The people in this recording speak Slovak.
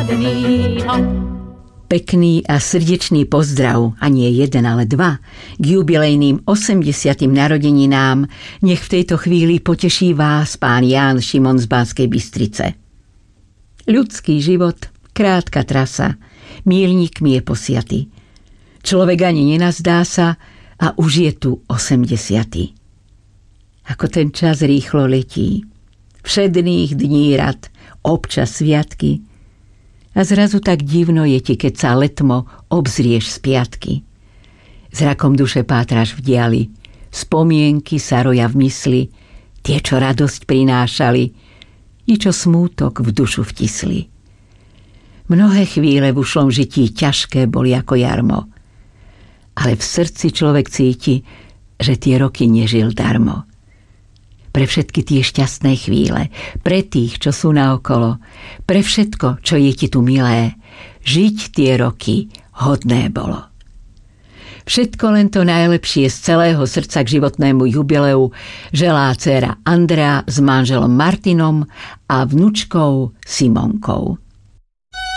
žádnýho. Pekný a srdečný pozdrav, a nie jeden, ale dva, k jubilejným 80. narodeninám. Nech v tejto chvíli poteší vás pán Ján Šimon z Banskej Bystrice. Ľudský život, krátka trasa, míľnikmi je posiaty. Človek ani nenazdá sa a už je tu 80. Ako ten čas rýchlo letí. Všedných dní rad, občas sviatky. A zrazu tak divno je ti, keď sa letmo obzrieš z piatky. Zrakom duše pátraš v diali, spomienky sa roja v mysli, tie, čo radosť prinášali, i čo smútok v dušu vtisli. Mnohé chvíle v ušlom žití ťažké boli ako jarmo, ale v srdci človek cíti, že tie roky nežil darmo. Pre všetky tie šťastné chvíle, pre tých, čo sú naokolo, pre všetko, čo je ti tu milé, žiť tie roky hodné bolo. Všetko len to najlepšie z celého srdca k životnému jubileu želá dcéra Andrea s manželom Martinom a vnučkou Simonkou.